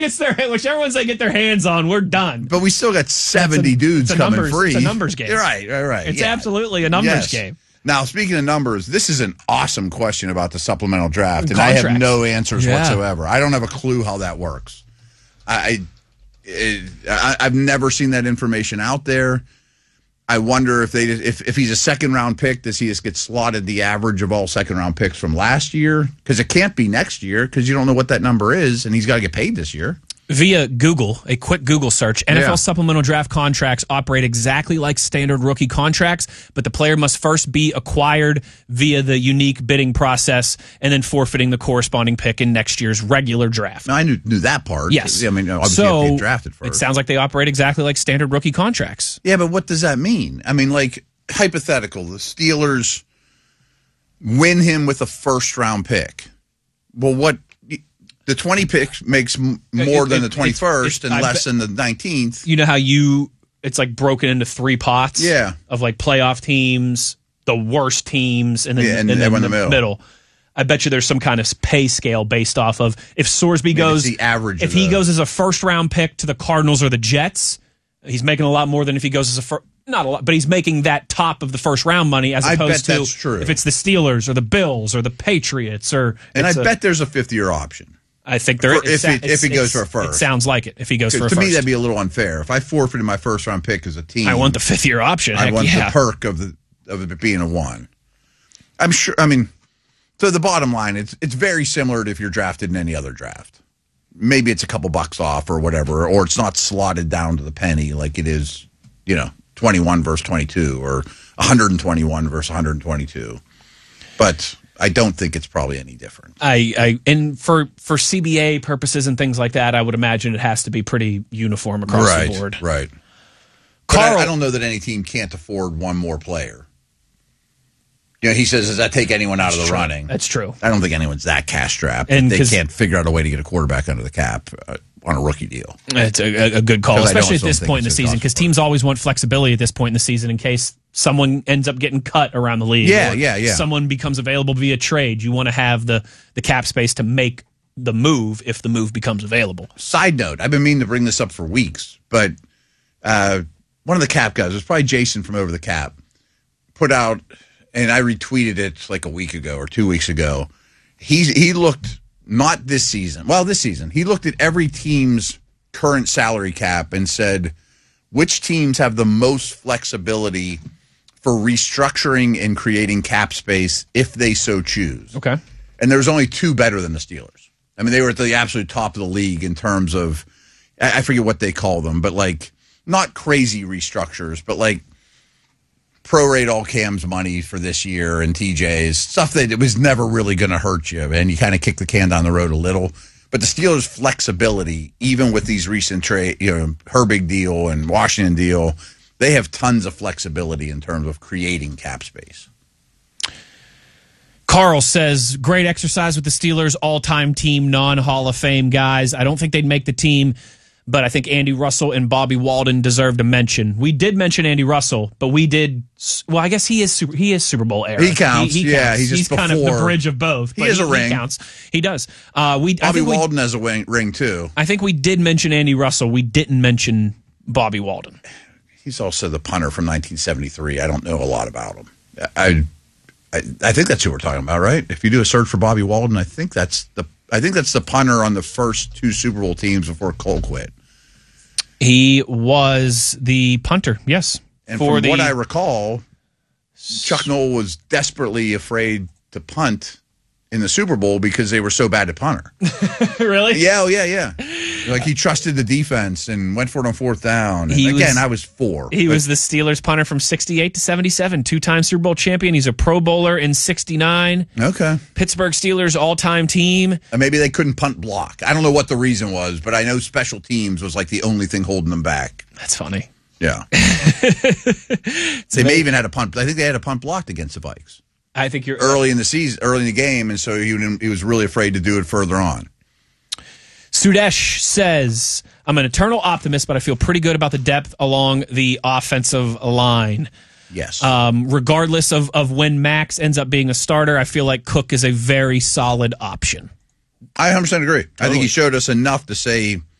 whichever ones they get their hands on, we're done. But we still got 70 dudes coming free. It's a numbers game. Right. It's absolutely a numbers game. Now, speaking of numbers, this is an awesome question about the supplemental draft, and I have no answers whatsoever. I don't have a clue how that works. I've never seen that information out there. I wonder if he's a second-round pick, does he just get slotted the average of all second-round picks from last year? Because it can't be next year because you don't know what that number is, and he's got to get paid this year. Via Google, a quick Google search, NFL supplemental draft contracts operate exactly like standard rookie contracts, but the player must first be acquired via the unique bidding process and then forfeiting the corresponding pick in next year's regular draft. Now, I knew that part. Yes. I mean, obviously you have to get drafted first. It sounds like they operate exactly like standard rookie contracts. Yeah, but what does that mean? I mean, like, hypothetical, the Steelers win him with a first-round pick. Well, what... The 20 pick makes more than the 21st and less than the 19th. You know how it's like broken into three pots? Yeah. Of like playoff teams, the worst teams, and then, and then the middle. I bet you there's some kind of pay scale based off of if Sorsby goes, the average. If he goes as a first round pick to the Cardinals or the Jets, he's making a lot more than if he goes as not a lot, but he's making that top of the first round money as opposed to if it's the Steelers or the Bills or the Patriots I bet there's a 5th-year option. I think there is. If he goes for a first. It sounds like it. If he goes for a first. To me, that'd be a little unfair. If I forfeited my first-round pick as a team. I want the 5th-year option. I want the perk of it being a 1. I'm sure. I mean, so the bottom line, it's very similar to if you're drafted in any other draft. Maybe it's a couple bucks off or whatever, or it's not slotted down to the penny like it is, 21 versus 22 or 121 versus 122. But I don't think it's probably any different. And for CBA purposes and things like that, I would imagine it has to be pretty uniform across the board. Right. Carl, I don't know that any team can't afford one more player. He says, does that take anyone out of the running? That's true. I don't think anyone's that cash strapped. And they can't figure out a way to get a quarterback under the cap on a rookie deal. It's a good call, especially at this point in the season, because teams always want flexibility at this point in the season in case someone ends up getting cut around the league. Yeah. Someone becomes available via trade. You want to have the cap space to make the move if the move becomes available. Side note, I've been meaning to bring this up for weeks, but one of the cap guys, it was probably Jason from Over the Cap, put out, and I retweeted it like a week ago or 2 weeks ago. He looked, not this season, this season, he looked at every team's current salary cap and said, which teams have the most flexibility for restructuring and creating cap space if they so choose. Okay. And there was only 2 better than the Steelers. I mean, they were at the absolute top of the league in terms of, I forget what they call them, but like, not crazy restructures, but like prorate all Cam's money for this year and TJ's, stuff that it was never really going to hurt you, and you kind of kick the can down the road a little. But the Steelers' flexibility, even with these recent trade, Herbig deal and Washington deal, they have tons of flexibility in terms of creating cap space. Carl says, great exercise with the Steelers, all-time team, non-Hall of Fame guys. I don't think they'd make the team, but I think Andy Russell and Bobby Walden deserved a mention. We did mention Andy Russell, but we did. Well, I guess he is Super Bowl era. He counts. Yeah, he's kind of the bridge of both. He has a ring. He counts. He does. Bobby Walden has a ring too. I think we did mention Andy Russell. We didn't mention Bobby Walden. He's also the punter from 1973. I don't know a lot about him. I think that's who we're talking about, right? If you do a search for Bobby Walden, I think that's the punter on the first 2 Super Bowl teams before Cole quit. He was the punter, yes. And from what I recall, Chuck Noll was desperately afraid to punt in the Super Bowl because they were so bad at punter. Really? Yeah. Like he trusted the defense and went for it on 4th down. And I was 4. He was the Steelers punter from 68 to 77, 2-time Super Bowl champion. He's a Pro Bowler in 69. Okay. Pittsburgh Steelers all-time team. And maybe they couldn't punt block. I don't know what the reason was, but I know special teams was like the only thing holding them back. That's funny. Yeah. They may even had a punt. I think they had a punt blocked against the Vikes. I think you're early in the game, and so he was really afraid to do it further on. Sudesh says, I'm an eternal optimist, but I feel pretty good about the depth along the offensive line. Yes. Regardless of when Max ends up being a starter, I feel like Cook is a very solid option. I 100% agree. I think he showed us enough to say